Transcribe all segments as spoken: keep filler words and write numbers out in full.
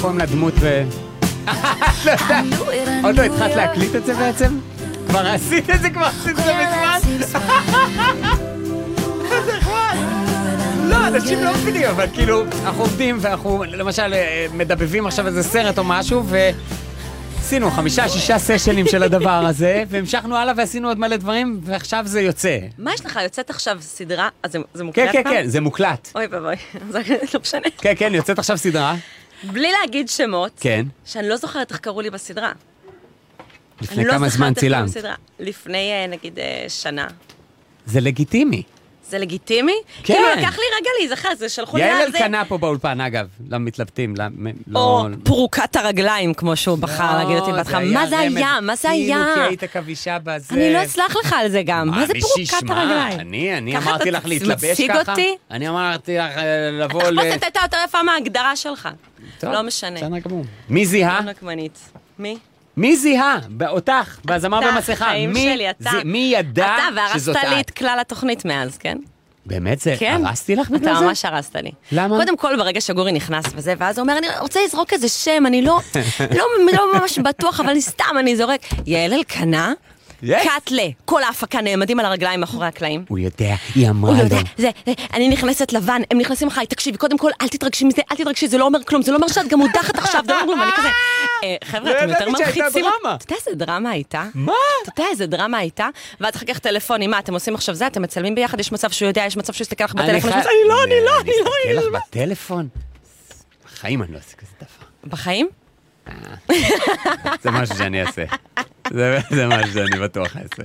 קוראים לה דמות ו... לא יודע, עוד לא התחלת להקליט את זה בעצם? כבר עשית את זה, כבר עשית את זה בזמן? זה חבל. לא, אנשים לא מבינים, אבל כאילו, אנחנו עובדים ואנחנו, למשל, מדבבים עכשיו איזה סרט או משהו, ועשינו חמישה, שישה סשנים של הדבר הזה, והמשכנו הלאה ועשינו עוד מלא דברים, ועכשיו זה יוצא. מה יש לך? יוצאת עכשיו סדרה? אז זה מוקלט? כן, כן, כן, זה מוקלט. אוי ובוי, זה לא משנה. כן, כן, יוצאת עכשיו סדרה. בלי להגיד שמות, כן. שאני לא זוכרת איך קראו לי בסדרה. לפני כמה זמן צילמת? לפני, נגיד, שנה. זה לגיטימי. זה לגיטימי? כן. כאילו, לקח לי רגע להיזכר, זה שלחו לי על זה. יעל אלקנה פה באולפן, אגב, למתלבטים. או פרוקת הרגליים, כמו שהוא בחר להגיד אותי בהתחלה. מה זה היה? מה זה היה? כאילו, כי היית כבישה בזה. אני לא אסלח לך על זה גם. מה זה פרוקת הרגליים? אני, אני אמרתי לך להתלבש ככה. מציג אותי? אני אמרתי לך לבוא ל... איך נתת יותר יפה מההגדרה שלך? לא משנה. בסדר גמור. מי זיהה? מי? מי זיהה? אותך, בזמר במסכה. חיים שלי, אתה. מי ידע שזאת את? אתה, והרסת לי את כלל התוכנית מאז, כן? באמת זה? הרסתי לך בגלל זה? אתה ממש הרסת לי. למה? קודם כל, ברגע שגורי נכנס וזה, ואז הוא אומר, אני רוצה לזרוק איזה שם, אני לא ממש בטוח, אבל סתם אני זורק. יעל אלקנה, קאטלה, כל ההפקה נעמדים על הרגליים מאחורי הקלעים. הוא יודע, היא אמרה לו. הוא יודע, זה, אני נכנסת לבן, הם נכנסים אחרי, תקשיבי, קודם כל, אל תתרגשי מזה, אל תתרגשי, זה לא אומר כלום, זה לא אומר שאת גם מודחת עכשיו, זה לא אומר כלום, אני כזה, חבר'ה, אתם יותר מלחיצים. אתה יודע איזה דרמה הייתה? מה? אתה יודע איזה דרמה הייתה? ואז אחר כך טלפוני, מה, אתם עושים עכשיו זה, אתם מצלמים ביחד, יש מצב שהוא יודע, יש מצב שהוא יסתכל לך בטלפון, אני לא, אני לא, אני לא, אני אסתכל לך בטלפון? בחיים אני לא עושה כזה דבר. בחיים? זה משהו שאני אעשה. זה משהו שאני בטוח אעשה.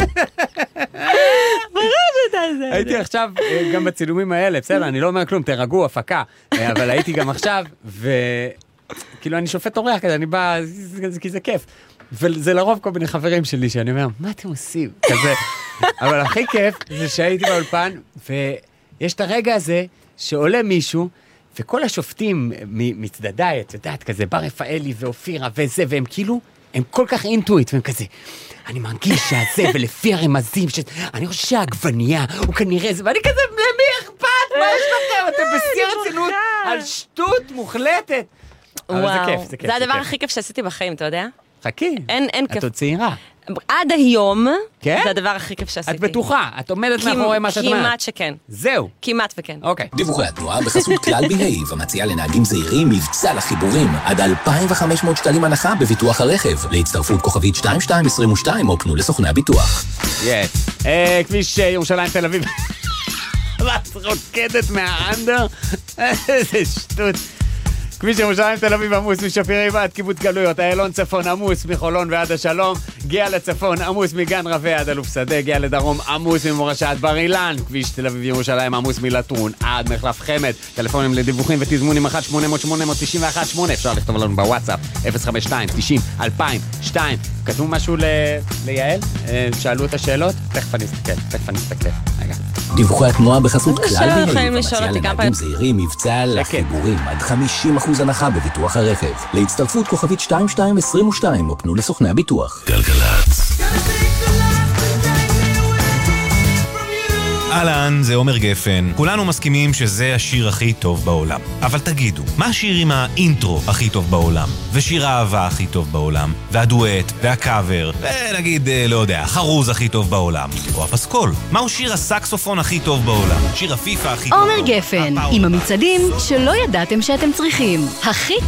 הייתי עכשיו גם בצילומים האלה, בסדר, אני לא אומר כלום, תרגעו, הפקה, אבל הייתי גם עכשיו, וכאילו אני שופט אורח כזה, אני בא, כי זה כיף. וזה לרוב כל מיני חברים שלי שאני אומר, מה אתם עושים? כזה. אבל הכי כיף זה שהייתי באולפן, ויש את הרגע הזה שעולה מישהו, וכל השופטים מצדדיי, את יודעת, כזה, בר רפאלי ואופירה וזה, והם כאילו, הם כל כך אינטואיט, והם כזה, אני מרגיש שזה, ולפי הרמזים, אני חושב שהעגבנייה, הוא כנראה זה, ואני כזה, למי אכפת? מה יש לכם? אתם בשיא הרצינות על שטות מוחלטת. אבל זה כיף, זה כיף. זה הדבר הכי כיף שעשיתי בחיים, אתה יודע? חכי, את עוד צעירה. עד היום, כן? זה הדבר הכי כיף שעשיתי. את בטוחה, את עומדת מאחורי מה שאת אומרת. כמעט שכן. זהו. כמעט וכן. אוקיי. דיווחי התנועה בחסות כלל בהיב, המציעה לנהגים זהירים מבצע לחיבורים, עד אלפיים וחמש מאות שקלים הנחה בביטוח הרכב. להצטרפות כוכבית שתיים שתיים עשרים ושתיים או פנו לסוכני הביטוח. יס. כביש ירושלים תל אביב. את רוקדת מהאנדר? איזה שטות. כביש ירושלים תל אביב עמוס משפירים ועד קיבוץ גלויות, איילון צפון עמוס מחולון ועד השלום, גיע לצפון עמוס מגן רבי עד אלוף שדה, גיע לדרום עמוס ממורשת בר אילן, כביש תל אביב ירושלים עמוס מלטרון עד מחלף חמד. טלפונים לדיווחים ותזמונים אחת שמונה אפס אפס שמונה תשע אחת שמונה, אפשר לכתוב לנו בוואטסאפ אפס חמש שתיים תשעים אלפיים ושתיים. כתבו משהו ליעל? שאלו את השאלות? תכף אני אסתכל, תכף אני אסתכל. רגע. דיווחי התנועה בחסות כלל בהיב, יכולים המציעה לשאול אותי כמה לנהגים פעמים. זהירים מבצע לחיבורים, עד חמישים אחוז הנחה בביטוח הרכב. להצטרפות כוכבית שתיים שתיים עשרים ושתיים או פנו לסוכני הביטוח. גלגלצ. אהלן, זה עומר גפן. כולנו מסכימים שזה השיר הכי טוב בעולם. אבל תגידו, מה השיר עם האינטרו הכי טוב בעולם? ושיר האהבה הכי טוב בעולם? והדואט, והקאבר, ונגיד, לא יודע, חרוז הכי טוב בעולם? או הפסקול? מהו שיר הסקסופון הכי טוב בעולם? שיר הפיפה הכי טוב בעולם? עומר גפן, עם המצעדים שלא ידעתם שאתם צריכים. הכי